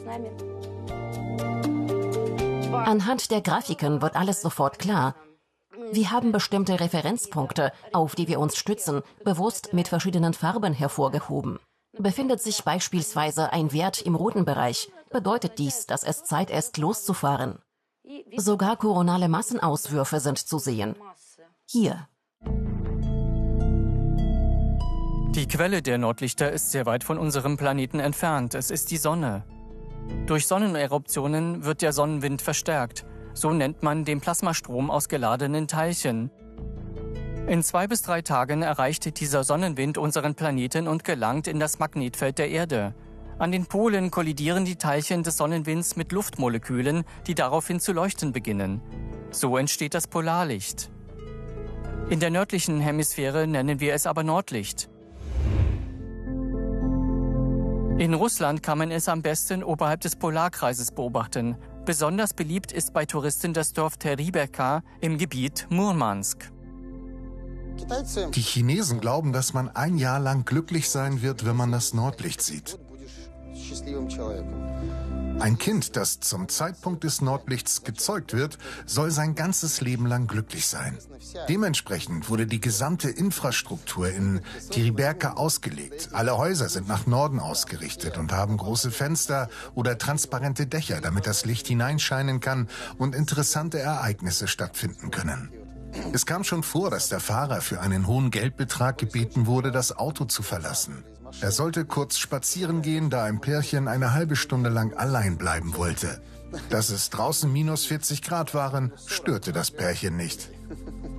Anhand der Grafiken wird alles sofort klar. Wir haben bestimmte Referenzpunkte, auf die wir uns stützen, bewusst mit verschiedenen Farben hervorgehoben. Befindet sich beispielsweise ein Wert im roten Bereich, bedeutet dies, dass es Zeit ist, loszufahren. Sogar koronale Massenauswürfe sind zu sehen. Hier. Die Quelle der Nordlichter ist sehr weit von unserem Planeten entfernt. Es ist die Sonne. Durch Sonneneruptionen wird der Sonnenwind verstärkt. So nennt man den Plasmastrom aus geladenen Teilchen. In 2 bis 3 Tagen erreicht dieser Sonnenwind unseren Planeten und gelangt in das Magnetfeld der Erde. An den Polen kollidieren die Teilchen des Sonnenwinds mit Luftmolekülen, die daraufhin zu leuchten beginnen. So entsteht das Polarlicht. In der nördlichen Hemisphäre nennen wir es aber Nordlicht. In Russland kann man es am besten oberhalb des Polarkreises beobachten. Besonders beliebt ist bei Touristen das Dorf Teribeka im Gebiet Murmansk. Die Chinesen glauben, dass man ein Jahr lang glücklich sein wird, wenn man das Nordlicht sieht. Ein Kind, das zum Zeitpunkt des Nordlichts gezeugt wird, soll sein ganzes Leben lang glücklich sein. Dementsprechend wurde die gesamte Infrastruktur in Teribeka ausgelegt. Alle Häuser sind nach Norden ausgerichtet und haben große Fenster oder transparente Dächer, damit das Licht hineinscheinen kann und interessante Ereignisse stattfinden können. Es kam schon vor, dass der Fahrer für einen hohen Geldbetrag gebeten wurde, das Auto zu verlassen. Er sollte kurz spazieren gehen, da ein Pärchen eine halbe Stunde lang allein bleiben wollte. Dass es draußen minus 40 Grad waren, störte das Pärchen nicht.